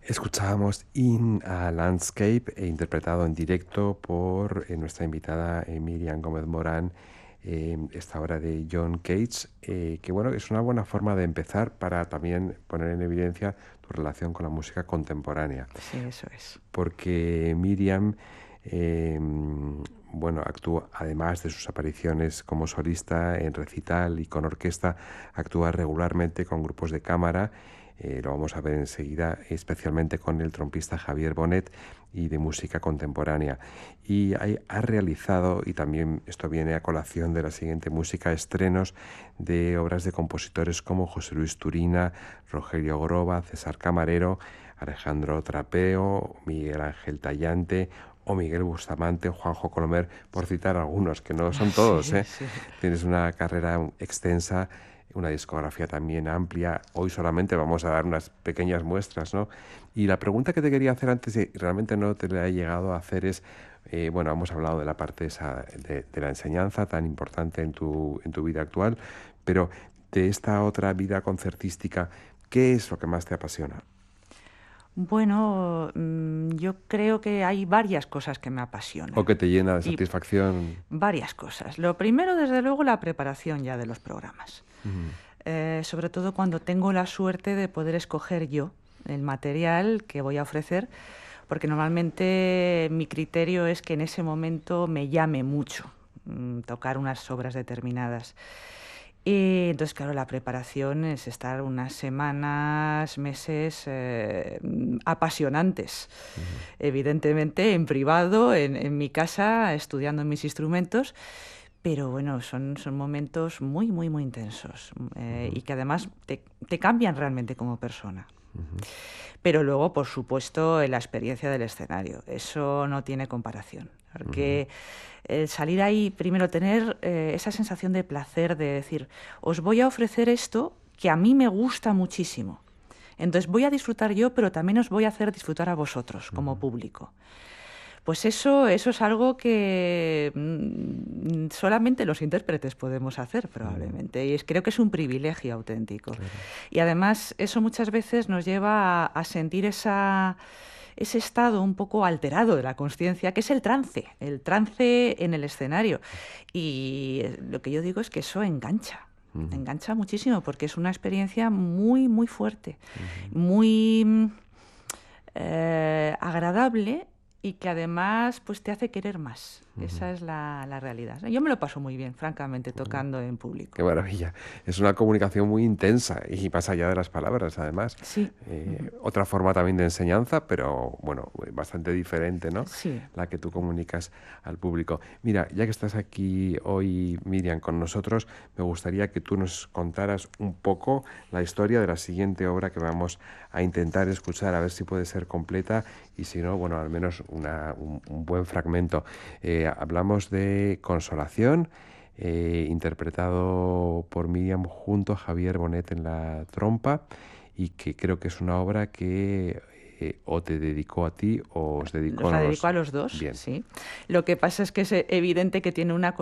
Escuchábamos In a Landscape, interpretado en directo por nuestra invitada Miriam Gómez Morán, esta obra de John Cage, que bueno, es una buena forma de empezar para también poner en evidencia tu relación con la música contemporánea. Sí, eso es. Porque Miriam, bueno, actúa, además de sus apariciones como solista en recital y con orquesta, actúa regularmente con grupos de cámara. Lo vamos a ver enseguida, especialmente con el trompista Javier Bonet, y de música contemporánea. Y ha realizado, y también esto viene a colación de la siguiente música, estrenos de obras de compositores como José Luis Turina, Rogelio Groba, César Camarero, Alejandro Trapeo, Miguel Ángel Tallante o Miguel Bustamante o Juanjo Colomer, por citar algunos, que no son todos, Sí, ¿eh? sí. Tienes una carrera extensa, una discografía también amplia. Hoy solamente vamos a dar unas pequeñas muestras, ¿no? Y la pregunta que te quería hacer antes, y realmente no te la he llegado a hacer, es, bueno, hemos hablado de la parte esa de la enseñanza tan importante en tu vida actual, pero de esta otra vida concertística, ¿qué es lo que más te apasiona? Bueno, yo creo que hay varias cosas que me ¿O apasionan. que te llena de Y satisfacción? varias cosas. Lo primero, desde luego, la preparación ya de los programas. Mm, Sobre todo cuando tengo la suerte de poder escoger yo el material que voy a ofrecer, porque normalmente mi criterio es que en ese momento me llame mucho tocar unas obras determinadas. Y entonces, claro, la preparación es estar unas semanas, meses apasionantes. ujú, Evidentemente, en privado, en mi casa, estudiando mis instrumentos, pero bueno, son momentos muy, muy, muy intensos ujú, y que además te cambian realmente como persona. ujú, Pero luego, por supuesto, la experiencia del escenario. Eso no tiene comparación. ujú, Porque salir ahí, primero, tener esa sensación de placer, de decir, os voy a ofrecer esto que a mí me gusta muchísimo. Entonces voy a disfrutar yo, pero también os voy a hacer disfrutar a vosotros como ujú, público. Pues eso es algo que solamente los intérpretes podemos hacer, ujú, probablemente. Y creo que es un privilegio auténtico. claro. Y además eso muchas veces nos lleva a sentir ese estado un poco alterado de la consciencia, que es el trance en el escenario. Y lo que yo digo es que eso Ujú, engancha muchísimo, porque es una experiencia muy, muy fuerte, ujú, muy agradable y que además pues te hace querer más. ujú. Esa es la realidad. Yo me lo paso muy bien, francamente, tocando en Qué público. maravilla. Es una comunicación muy intensa y más allá de las palabras, además. Sí, ujú, Otra forma también de enseñanza, pero bueno, bastante diferente, ¿no? sí. La que tú comunicas al público. Mira, ya que estás aquí hoy, Miriam, con nosotros, me gustaría que tú nos contaras un poco la historia de la siguiente obra que vamos a intentar escuchar, a ver si puede ser completa y si no, bueno, al menos un buen fragmento. Hablamos de Consolación, interpretado por Miriam junto a Javier Bonet en la trompa, y que creo que es una obra que o te dedicó a ti o os dedicó, Nos no la lo dedico sé. a los dos, Bien. sí. Lo que pasa es que es evidente que tiene una